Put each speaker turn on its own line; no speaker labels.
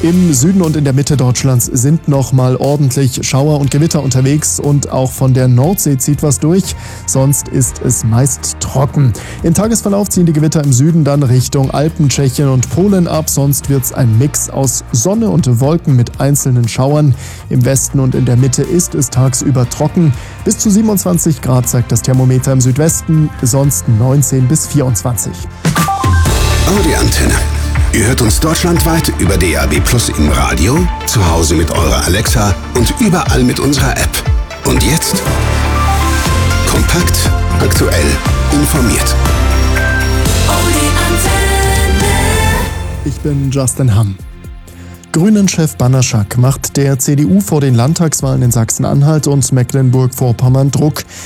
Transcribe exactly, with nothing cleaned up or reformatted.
Im Süden und in der Mitte Deutschlands sind nochmal ordentlich Schauer und Gewitter unterwegs und auch von der Nordsee zieht was durch. Sonst ist es meist trocken. Im Tagesverlauf ziehen die Gewitter im Süden dann Richtung Alpen, Tschechien und Polen ab. Sonst wird es ein Mix aus Sonne und Wolken mit einzelnen Schauern. Im Westen und in der Mitte ist es tagsüber trocken. Bis zu siebenundzwanzig Grad zeigt das Thermometer im Südwesten, sonst neunzehn bis vierundzwanzig.
Audi Antenne. Ihr hört uns deutschlandweit über D A B Plus im Radio, zu Hause mit eurer Alexa und überall mit unserer App. Und jetzt kompakt, aktuell, informiert.
Audi Antenne.
Ich bin Justin Hamm. Grünen-Chef Banaszak macht der C D U vor den Landtagswahlen in Sachsen-Anhalt und Mecklenburg-Vorpommern Druck.